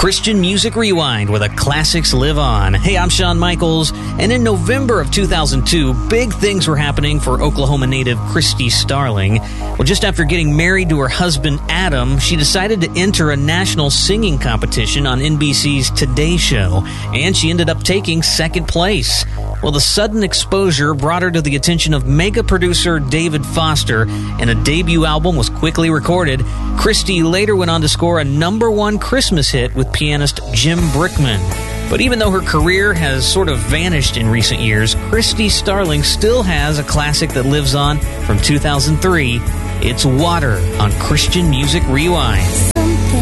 Christian Music Rewind, where the classics live on. Hey, I'm Shawn Michaels, and in November of 2002, big things were happening for Oklahoma native Christy Starling. Well, just after getting married to her husband, Adam, she decided to enter a national singing competition on NBC's Today Show, and she ended up taking second place. Well, the sudden exposure brought her to the attention of mega producer David Foster, and a debut album was quickly recorded. Christy later went on to score a #1 Christmas hit with pianist Jim Brickman. But even though her career has sort of vanished in recent years, Christy Starling still has a classic that lives on from 2003. It's Water on Christian Music Rewind.